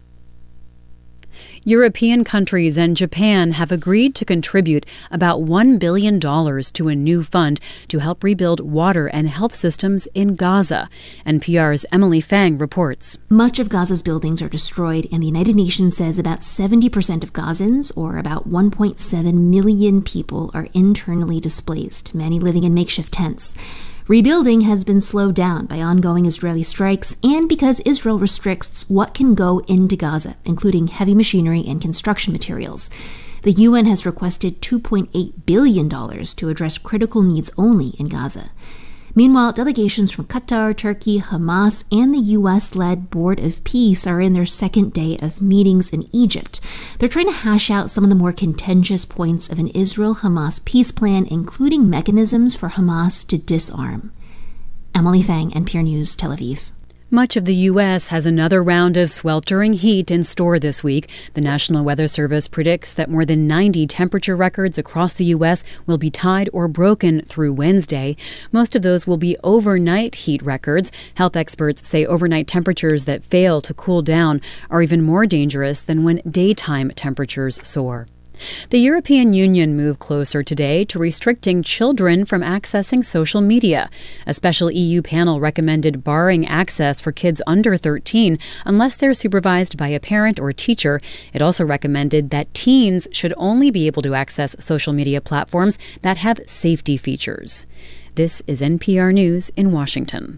European countries and Japan have agreed to contribute about one billion dollars to a new fund to help rebuild water and health systems in Gaza. N P R's Emily Fang reports. Much of Gaza's buildings are destroyed, and the United Nations says about seventy percent of Gazans, or about one point seven million people, are internally displaced, many living in makeshift tents. Rebuilding has been slowed down by ongoing Israeli strikes and because Israel restricts what can go into Gaza, including heavy machinery and construction materials. The U N has requested two point eight billion dollars to address critical needs only in Gaza. Meanwhile, delegations from Qatar, Turkey, Hamas, and the U S-led Board of Peace are in their second day of meetings in Egypt. They're trying to hash out some of the more contentious points of an Israel-Hamas peace plan, including mechanisms for Hamas to disarm. Emily Fang, N P R News, Tel Aviv. Much of the U S has another round of sweltering heat in store this week. The National Weather Service predicts that more than ninety temperature records across the U S will be tied or broken through Wednesday. Most of those will be overnight heat records. Health experts say overnight temperatures that fail to cool down are even more dangerous than when daytime temperatures soar. The European Union moved closer today to restricting children from accessing social media. A special E U panel recommended barring access for kids under thirteen unless they're supervised by a parent or teacher. It also recommended that teens should only be able to access social media platforms that have safety features. This is N P R News in Washington.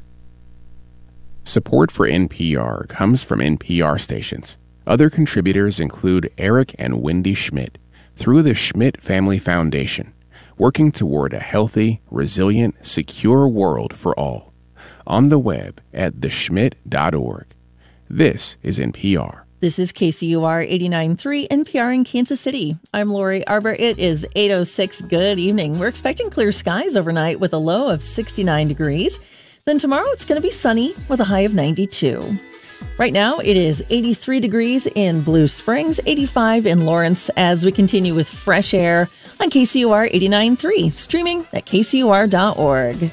Support for N P R comes from N P R stations. Other contributors include Eric and Wendy Schmidt through the Schmidt Family Foundation, working toward a healthy, resilient, secure world for all. On the web at the schmidt dot org. This is N P R. This is K C U R eighty-nine point three N P R in Kansas City. I'm Lori Arbor. It is eight oh six. Good evening. We're expecting clear skies overnight with a low of sixty-nine degrees. Then tomorrow it's going to be sunny with a high of ninety-two. Right now it is eighty-three degrees in Blue Springs, eighty-five in Lawrence, as we continue with fresh air on K C U R eighty-nine point three, streaming at k c u r dot org.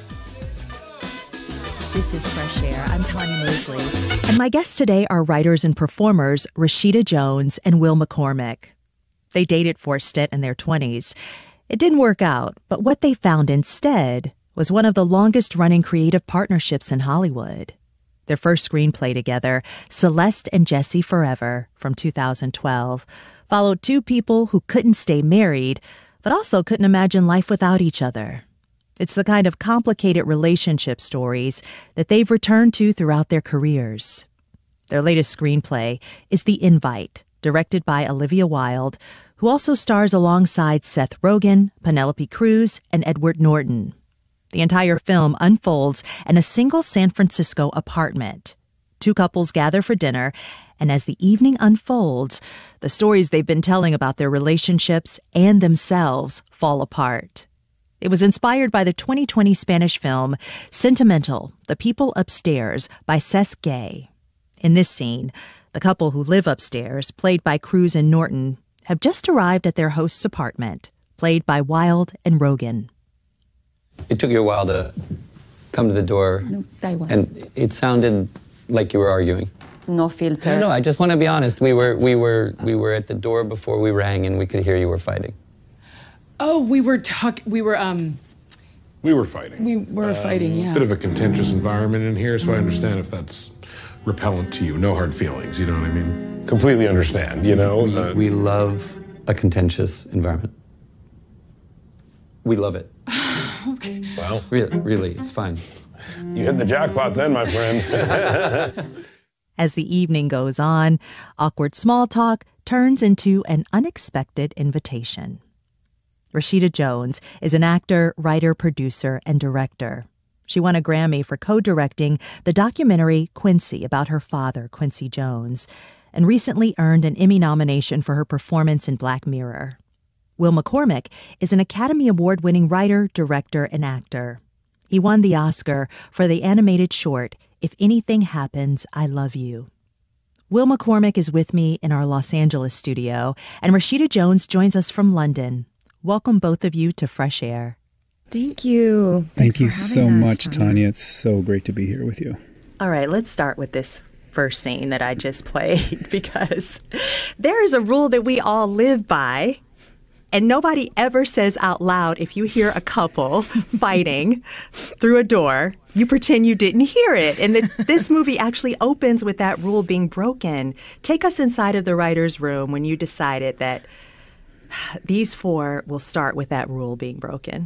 This is Fresh Air. I'm Tanya Mosley. And my guests today are writers and performers Rashida Jones and Will McCormick. They dated for a stint in their twenties. It didn't work out, but what they found instead was one of the longest-running creative partnerships in Hollywood. Their first screenplay together, Celeste and Jesse Forever, from two thousand twelve, followed two people who couldn't stay married, but also couldn't imagine life without each other. It's the kind of complicated relationship stories that they've returned to throughout their careers. Their latest screenplay is The Invite, directed by Olivia Wilde, who also stars alongside Seth Rogen, Penelope Cruz, and Edward Norton. The entire film unfolds in a single San Francisco apartment. Two couples gather for dinner, and as the evening unfolds, the stories they've been telling about their relationships and themselves fall apart. It was inspired by the twenty twenty Spanish film Sentimental, The People Upstairs by Cesc Gay. In this scene, the couple who live upstairs, played by Cruz and Norton, have just arrived at their host's apartment, played by Wilde and Rogen. It took you a while to come to the door, and it sounded like you were arguing. No filter. No, no, I just want to be honest. We were, we were, we were at the door before we rang, and we could hear you were fighting. Oh, we were talking. We were um. We were fighting. We were um, fighting. Yeah. Bit of a contentious environment in here, so I understand if that's repellent to you. No hard feelings. You know what I mean? Completely understand. You know. We, uh, we love a contentious environment. We love it. Okay. Well, really, really, it's fine. You hit the jackpot then, my friend. As the evening goes on, awkward small talk turns into an unexpected invitation. Rashida Jones is an actor, writer, producer, and director. She won a Grammy for co-directing the documentary Quincy about her father, Quincy Jones, and recently earned an Emmy nomination for her performance in Black Mirror. Will McCormick is an Academy Award-winning writer, director, and actor. He won the Oscar for the animated short, If Anything Happens, I Love You. Will McCormick is with me in our Los Angeles studio, and Rashida Jones joins us from London. Welcome both of you to Fresh Air. Thank you. Thank you so much, Tanya. It's so great to be here with you. All right, let's start with this first scene that I just played, because there is a rule that we all live by, and nobody ever says out loud, if you hear a couple fighting through a door, you pretend you didn't hear it. And the, this movie actually opens with that rule being broken. Take us inside of the writer's room when you decided that these four will start with that rule being broken.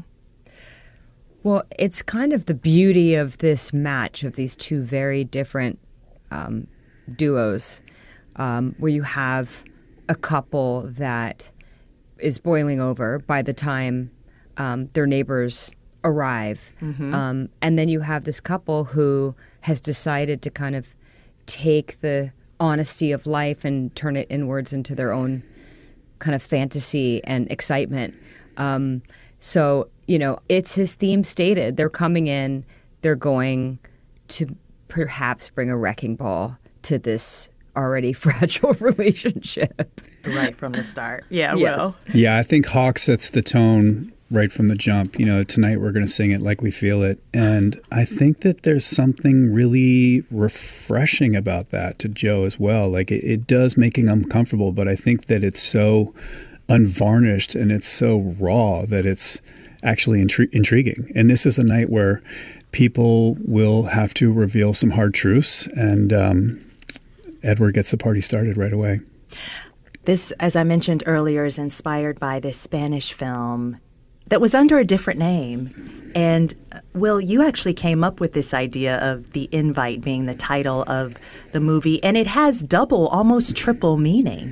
Well, it's kind of the beauty of this match of these two very different um, duos, um, where you have a couple that is boiling over by the time um, their neighbors arrive. Mm-hmm. Um, and then you have this couple who has decided to kind of take the honesty of life and turn it inwards into their own kind of fantasy and excitement. Um, so, you know, it's his theme stated. They're coming in, they're going to perhaps bring a wrecking ball to this already fragile relationship. Right from the start. Yeah, yes. Will. Yeah, I think Hawk sets the tone right from the jump. You know, tonight we're going to sing it like we feel it. And I think that there's something really refreshing about that to Joe as well. Like it, it does make him uncomfortable, but I think that it's so unvarnished and it's so raw that it's actually intri- intriguing. And this is a night where people will have to reveal some hard truths, and um, Edward gets the party started right away. This, as I mentioned earlier, is inspired by this Spanish film that was under a different name. And Will, you actually came up with this idea of The Invite being the title of the movie, and it has double, almost triple meaning.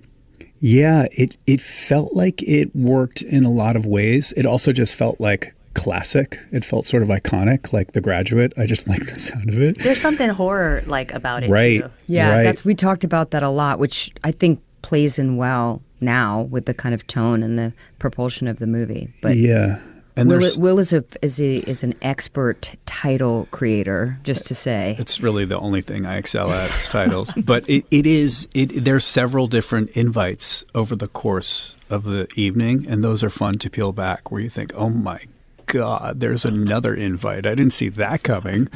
Yeah, it, it felt like it worked in a lot of ways. It also just felt like classic. It felt sort of iconic, like The Graduate. I just like the sound of it. There's something horror-like about it, right, too. Yeah, right. that's we talked about that a lot, which I think plays in well now with the kind of tone and the propulsion of the movie. But yeah. And Will, Will is a is a is an expert title creator, just to say. It's really the only thing I excel at is titles. But it, it is it. There's several different invites over the course of the evening, and those are fun to peel back. Where you think, oh my God, there's another invite. I didn't see that coming.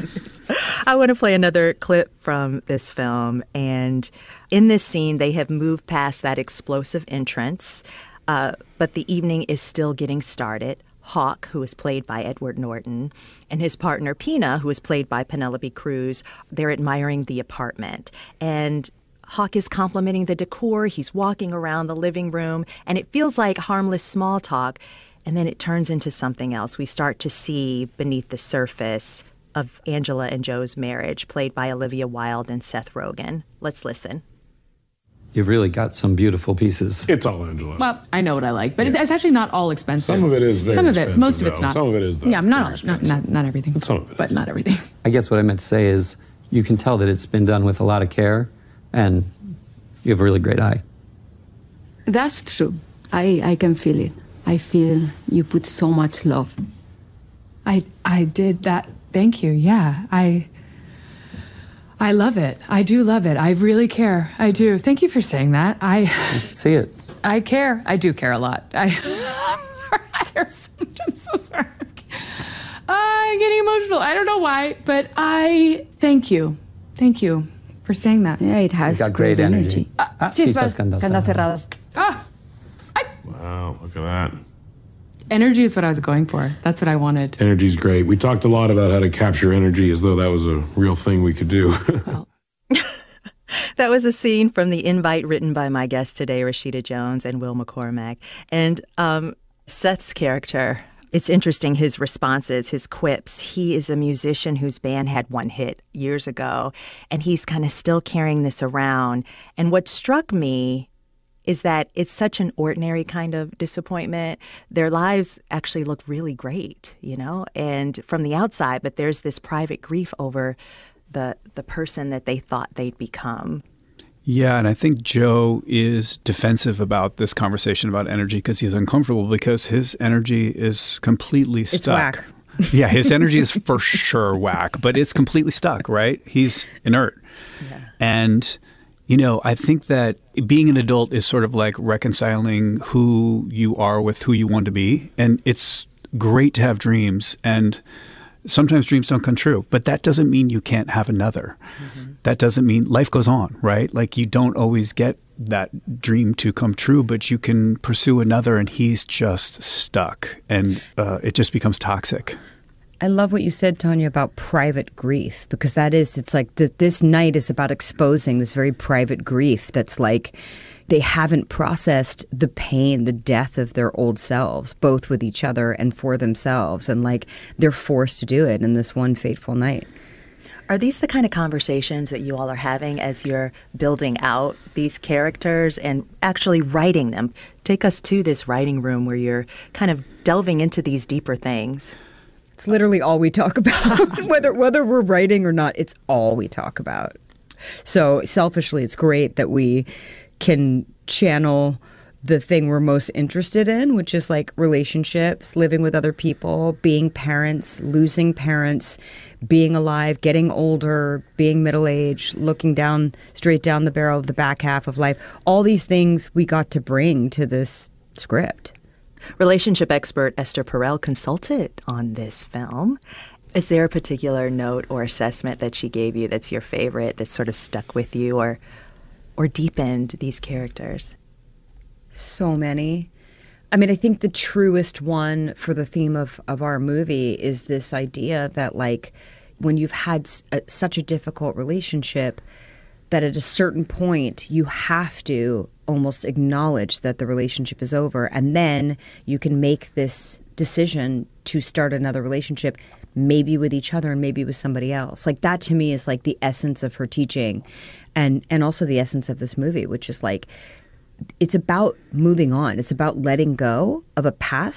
I want to play another clip from this film, and in this scene, they have moved past that explosive entrance, uh, but the evening is still getting started. Hawk, who is played by Edward Norton, and his partner Pina, who is played by Penelope Cruz, they're admiring the apartment. And Hawk is complimenting the decor. He's walking around the living room, and it feels like harmless small talk. And then it turns into something else. We start to see beneath the surface of Angela and Joe's marriage, played by Olivia Wilde and Seth Rogen. Let's listen. You've really got some beautiful pieces. It's all Angela. Well, I know what I like, but yeah. it's, it's actually not all expensive. Some of it is very Some of it, expensive, most of it's though. not. Some of it is, though, Yeah, not all, very not, not not everything. But some of it But not everything. I guess what I meant to say is you can tell that it's been done with a lot of care, and you have a really great eye. That's true. I, I can feel it. I feel you put so much love. I I did that. Thank you. Yeah, I I love it. I do love it. I really care. I do. Thank you for saying that. I see it. I care. I do care a lot. I, I'm sorry. I care so much. I'm so sorry. I'm getting emotional. I don't know why, but I thank you. Thank you for saying that. Yeah, it has It's got great energy. Ah, Ah, chispas, chispas candado cerrado. Ah, Wow, look at that. energy is what I was going for. That's what I wanted. Energy's great. We talked a lot about how to capture energy as though that was a real thing we could do. That was a scene from the invite written by my guest today, Rashida Jones and Will McCormack. And um, Seth's character, it's interesting, his responses, his quips. He is a musician whose band had one hit years ago, and he's kind of still carrying this around. And what struck me is that it's such an ordinary kind of disappointment. Their lives actually look really great, you know, and from the outside, but there's this private grief over the the person that they thought they'd become. Yeah, and I think Joe is defensive about this conversation about energy because he's uncomfortable because his energy is completely stuck. It's whack. Yeah, his energy is for sure whack, but it's completely stuck, right? He's inert. Yeah. And you know, I think that being an adult is sort of like reconciling who you are with who you want to be. And it's great to have dreams. And sometimes dreams don't come true. But that doesn't mean you can't have another. Mm-hmm. That doesn't mean life goes on, right? Like you don't always get that dream to come true, but you can pursue another and he's just stuck. And uh, it just becomes toxic. I love what you said, Tanya, about private grief, because that is, it's like the, this night is about exposing this very private grief that's like they haven't processed the pain, the death of their old selves, both with each other and for themselves. And like they're forced to do it in this one fateful night. Are these the kind of conversations that you all are having as you're building out these characters and actually writing them? Take us to this writing room where you're kind of delving into these deeper things. It's literally all we talk about. whether whether we're writing or not, it's all we talk about. So selfishly, it's great that we can channel the thing we're most interested in, which is like relationships, living with other people, being parents, losing parents, being alive, getting older, being middle-aged, looking down straight down the barrel of the back half of life. All these things we got to bring to this script. Relationship expert Esther Perel consulted on this film. Is there a particular note or assessment that she gave you that's your favorite, that sort of stuck with you or or deepened these characters? So many. I mean, I think the truest one for the theme of, of our movie is this idea that, like, when you've had a, such a difficult relationship, that at a certain point you have to almost acknowledge that the relationship is over, and then you can make this decision to start another relationship, maybe with each other and maybe with somebody else. Like that to me is like the essence of her teaching, and and also the essence of this movie, which is like it's about moving on. It's about letting go of a past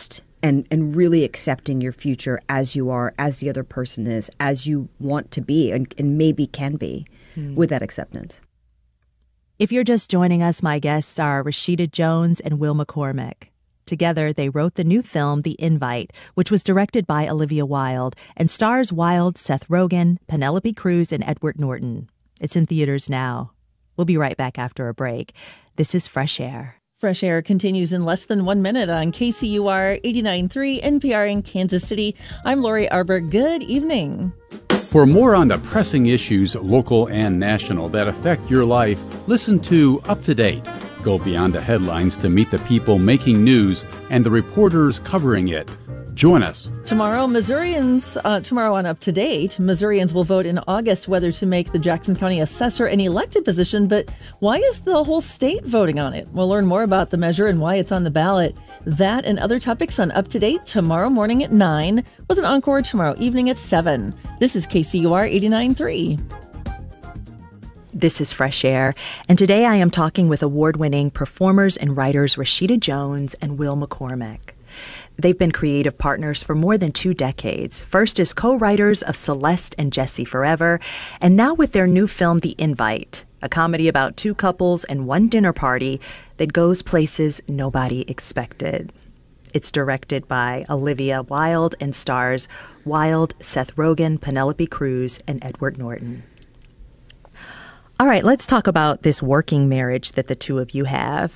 and and really accepting your future as you are, as the other person is, as you want to be, and, and maybe can be, hmm. with that acceptance. If you're just joining us, my guests are Rashida Jones and Will McCormick. Together, they wrote the new film, The Invite, which was directed by Olivia Wilde and stars Wilde, Seth Rogen, Penelope Cruz, and Edward Norton. It's in theaters now. We'll be right back after a break. This is Fresh Air. Fresh Air continues in less than one minute on K C U R eighty-nine point three N P R in Kansas City. I'm Lori Arbor. Good evening. For more on the pressing issues, local and national, that affect your life, listen to Up to Date. Go beyond the headlines to meet the people making news and the reporters covering it. Join us. Tomorrow, Missourians, uh, tomorrow on Up to Date, Missourians will vote in August whether to make the Jackson County assessor an elected position. But why is the whole state voting on it? We'll learn more about the measure and why it's on the ballot. That and other topics on Up to Date tomorrow morning at nine, with an encore tomorrow evening at seven. This is K C U R eighty-nine point three. This is Fresh Air, and today I am talking with award-winning performers and writers Rashida Jones and Will McCormick. They've been creative partners for more than two decades, first as co-writers of Celeste and Jesse Forever, and now with their new film, The Invite, a comedy about two couples and one dinner party that goes places nobody expected. It's directed by Olivia Wilde and stars Wilde, Seth Rogen, Penelope Cruz, and Edward Norton. All right, let's talk about this working marriage that the two of you have.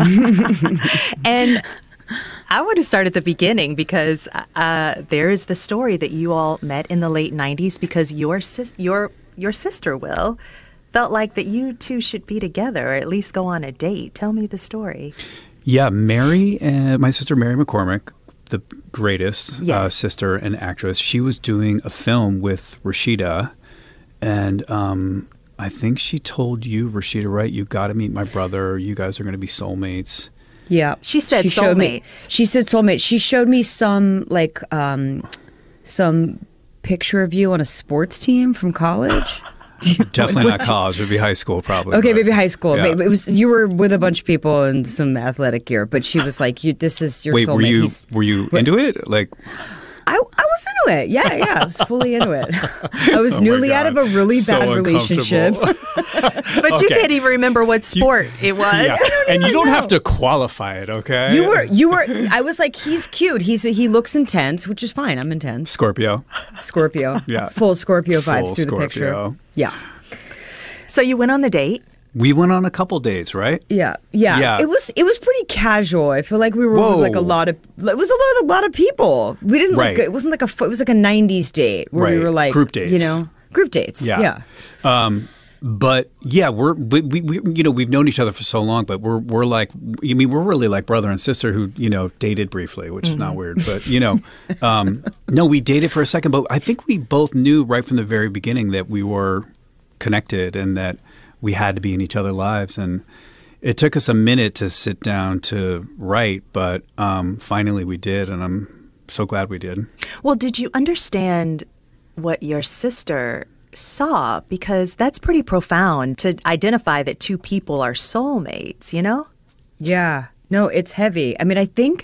And I want to start at the beginning because uh, there is the story that you all met in the late nineties because your sis- your your sister, Will, felt like that you two should be together or at least go on a date. Tell me the story. Yeah, Mary, uh, my sister Mary McCormick, the greatest yes. uh, sister and actress, she was doing a film with Rashida, and um, I think she told you, Rashida, right? You got to meet my brother. You guys are going to be soulmates. Yeah. She said she soulmates. Me, she said soulmates. She showed me some, like, um, some picture of you on a sports team from college. Definitely not college. It would be high school, probably. Okay, but, maybe high school. yeah. It was you were with a bunch of people in some athletic gear, but she was like, "You, this is your Wait, soulmate." were you He's, were you into it? Like, I, I was into it. Yeah, yeah, I was fully into it. I was Oh my newly God. out of a really So bad relationship. But you Okay. can't even remember what sport it was. yeah. and you don't have to qualify it, okay? You were, you were. I was like, he's cute. He's he looks intense, which is fine. I'm intense. Scorpio. Scorpio. Yeah. Full Scorpio vibes Full through the Scorpio. picture. Yeah. So you went on the date? We went on a couple dates, right? Yeah, yeah, Yeah. It was it was pretty casual. I feel like we were Whoa. with like a lot of it was a lot, a lot of people. We didn't Right. like it wasn't like a fu- it was like a nineties date where we Right. were like Group dates. you know, group dates. Yeah. Yeah. Um, but yeah, we're we, we, we you know we've known each other for so long, but we're we're like I mean we're really like brother and sister who you know dated briefly, which is not weird, but you know, um, no, we dated for a second, but I think we both knew right from the very beginning that we were connected and that we had to be in each other's lives. And it took us a minute to sit down to write, but um, finally we did, and I'm so glad we did. Well, did you understand what your sister saw? Because that's pretty profound to identify that two people are soulmates, you know? Yeah. No, it's heavy. I mean, I think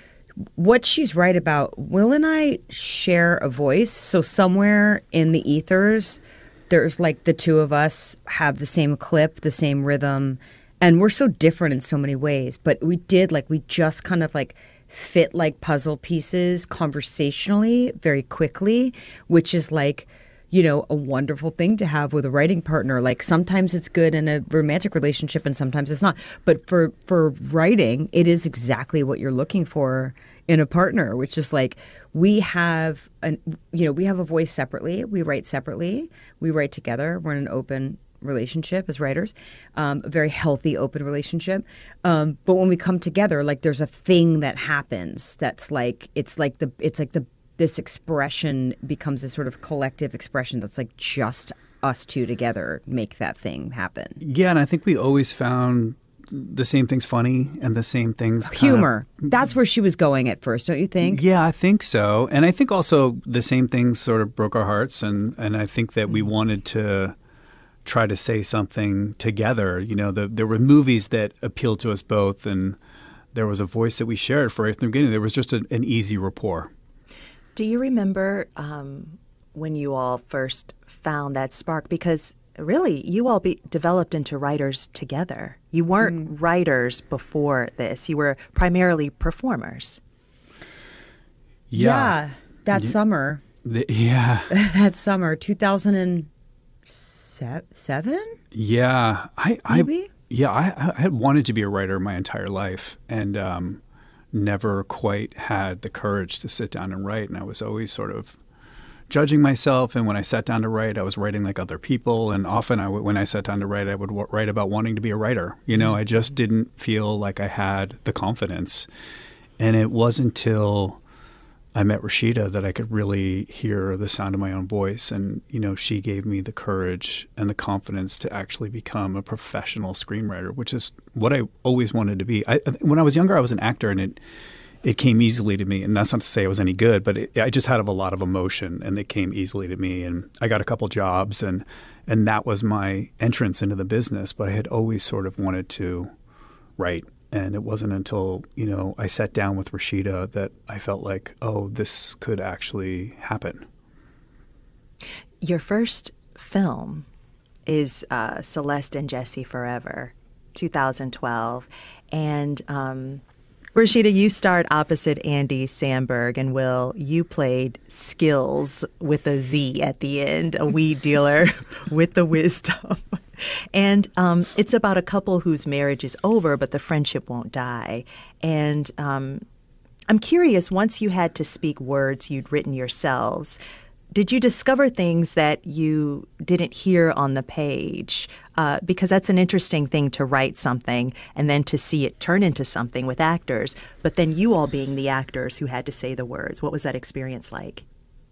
what she's right about, Will and I share a voice. So somewhere in the ethers, there's like the two of us have the same clip, the same rhythm, and we're so different in so many ways. But we did like, we just kind of like fit like puzzle pieces conversationally very quickly, which is like, you know, a wonderful thing to have with a writing partner. Like sometimes it's good in a romantic relationship and sometimes it's not. But for, for writing, it is exactly what you're looking for in a partner, which is like, we have an, you know, we have a voice separately. We write separately. We write together. We're in an open relationship as writers, um, a very healthy, open relationship. Um, but when we come together, like there's a thing that happens that's like, it's like the, it's like the, this expression becomes a sort of collective expression that's like just us two together make that thing happen. Yeah, and I think we always found the same things funny and the same things kind of- Humor. That's where she was going at first, don't you think? Yeah, I think so. And I think also the same things sort of broke our hearts, and, and I think that we wanted to try to say something together. You know, the, there were movies that appealed to us both, and there was a voice that we shared for right from the beginning. There was just a, an easy rapport. Do you remember um, when you all first found that spark? Because really, you all be developed into writers together. You weren't mm. writers before this. You were primarily performers. Yeah. yeah that yeah. summer. The, yeah. that summer, two thousand seven? Yeah. I, Maybe? I, yeah, I, I had wanted to be a writer my entire life and um, never quite had the courage to sit down and write. And I was always sort of judging myself, and when I sat down to write, I was writing like other people. And often, I w- when I sat down to write, I would w- write about wanting to be a writer. You know, I just didn't feel like I had the confidence. And it wasn't until I met Rashida that I could really hear the sound of my own voice. And you know, she gave me the courage and the confidence to actually become a professional screenwriter, which is what I always wanted to be. I, when I was younger, I was an actor, and it. It came easily to me, and that's not to say I was any good, but it, I just had a lot of emotion, and it came easily to me. And I got a couple jobs, and and that was my entrance into the business. But I had always sort of wanted to write, and it wasn't until you know I sat down with Rashida that I felt like, oh, this could actually happen. Your first film is uh, Celeste and Jesse Forever, two thousand twelve, and um, Rashida, you starred opposite Andy Samberg, and Will, you played Skills with a Z at the end, a weed dealer with the wisdom. And um, it's about a couple whose marriage is over, but the friendship won't die. And um, I'm curious, once you had to speak words you'd written yourselves, did you discover things that you didn't hear on the page? Uh, because that's an interesting thing to write something and then to see it turn into something with actors, but then you all being the actors who had to say the words. What was that experience like?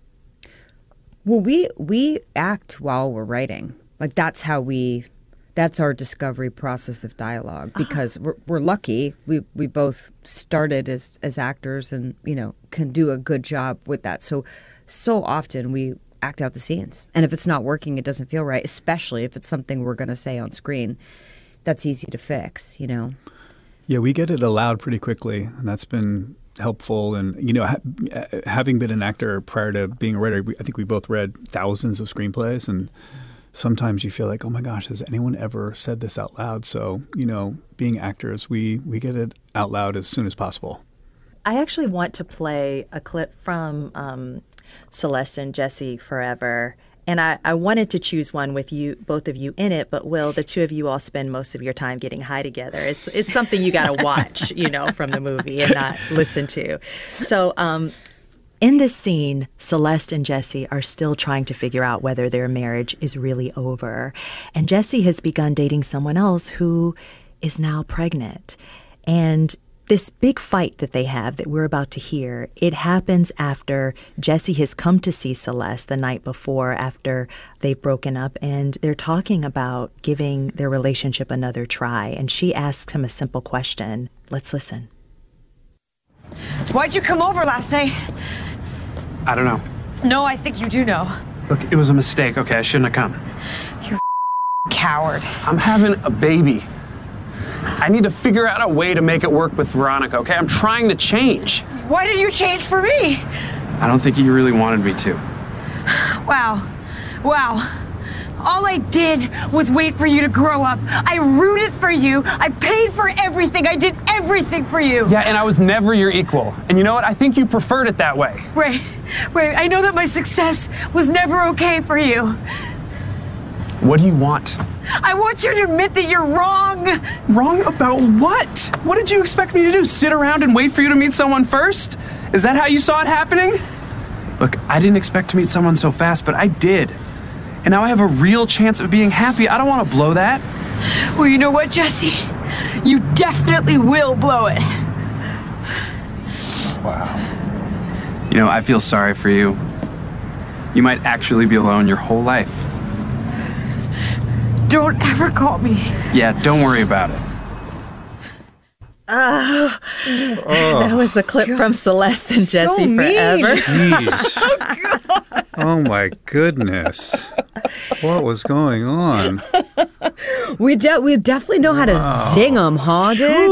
Well, we we act while we're writing. Like that's how we, that's our discovery process of dialogue, because uh-huh. we're, we're lucky. We we both started as, as actors and, you know, can do a good job with that. So So often we act out the scenes. And if it's not working, it doesn't feel right, especially if it's something we're going to say on screen. That's easy to fix, you know? Yeah, we get it allowed pretty quickly, and that's been helpful. And, you know, ha- having been an actor prior to being a writer, we, I think we both read thousands of screenplays, and sometimes you feel like, oh my gosh, has anyone ever said this out loud? So, you know, being actors, we, we get it out loud as soon as possible. I actually want to play a clip from um, Celeste and Jesse Forever. And I, I wanted to choose one with you, both of you in it, but Will, the two of you all spend most of your time getting high together. It's it's something you got to watch, you know, from the movie and not listen to. So um, in this scene, Celeste and Jesse are still trying to figure out whether their marriage is really over. And Jesse has begun dating someone else who is now pregnant. And this big fight that they have that we're about to hear, it happens after Jesse has come to see Celeste the night before, after they've broken up, and they're talking about giving their relationship another try. And she asks him a simple question. Let's listen. Why'd you come over last night? I don't know. No, I think you do know. Look, it was a mistake, okay? I shouldn't have come. You're a coward. I'm having a baby. I need to figure out a way to make it work with Veronica, okay? I'm trying to change. Why did you change for me? I don't think you really wanted me to. Wow. Wow. All I did was wait for you to grow up. I rooted for you. I paid for everything. I did everything for you. Yeah, and I was never your equal. And you know what? I think you preferred it that way. Ray, Ray, I know that my success was never okay for you. What do you want? I want you to admit that you're wrong. Wrong about what? What did you expect me to do? Sit around and wait for you to meet someone first? Is that how you saw it happening? Look, I didn't expect to meet someone so fast, but I did. And now I have a real chance of being happy. I don't want to blow that. Well, you know what, Jesse? You definitely will blow it. Wow. You know, I feel sorry for you. You might actually be alone your whole life. Don't ever call me. Yeah, don't worry about it. Uh, oh. That was a clip God. from Celeste and So Jesse mean. Forever. Jeez. Oh, oh my goodness. What was going on? We de- we definitely know how to Wow. zing them, huh, Diggs?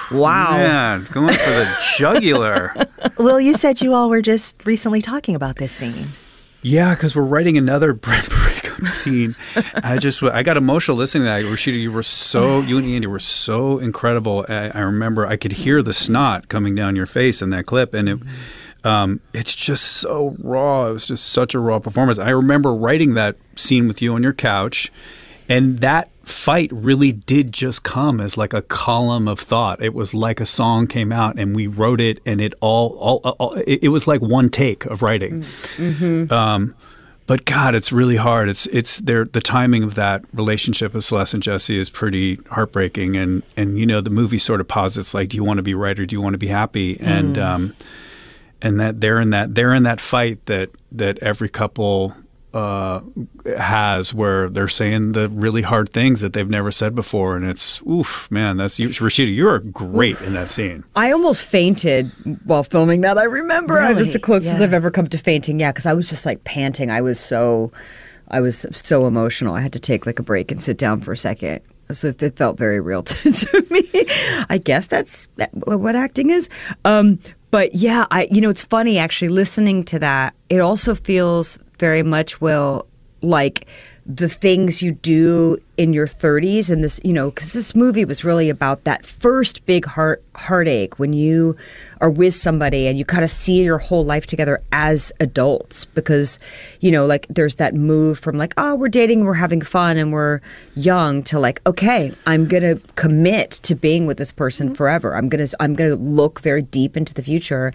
Wow. Man, going for the jugular. Will, you said you all were just recently talking about this scene. Yeah, because we're writing another breakup scene. I just, I got emotional listening to that. Rashida, you were so, you and Andy were so incredible. I, I remember I could hear the snot coming down your face in that clip, and it, um, it's just so raw. It was just such a raw performance. I remember writing that scene with you on your couch, and that fight really did just come as like a column of thought. It was like a song came out and we wrote it, and it all, all, all it, it was like one take of writing. Mm-hmm. Um, but God, it's really hard. It's it's there. The timing of that relationship with Celeste and Jesse is pretty heartbreaking, and and you know the movie sort of posits like, do you want to be right or do you want to be happy? And Mm. um, and that they're in that they're in that fight that that every couple uh, has, where they're saying the really hard things that they've never said before, and it's oof, man. That's you, Rashida. You are great oof. in that scene. I almost fainted while filming that. I remember Really? I was the closest Yeah. I've ever come to fainting. Yeah, because I was just like panting. I was so, I was so emotional. I had to take like a break and sit down for a second. So it felt very real to, to me. I guess that's that, what acting is. Um, but yeah, I you know it's funny actually listening to that. It also feels very much, Will, like the things you do in your thirties, and this, you know, because this movie was really about that first big heart heartache when you are with somebody and you kind of see your whole life together as adults, because, you know, like there's that move from like, oh, we're dating, we're having fun, and we're young, to like, okay, I'm gonna commit to being with this person forever. I'm gonna I'm gonna look very deep into the future,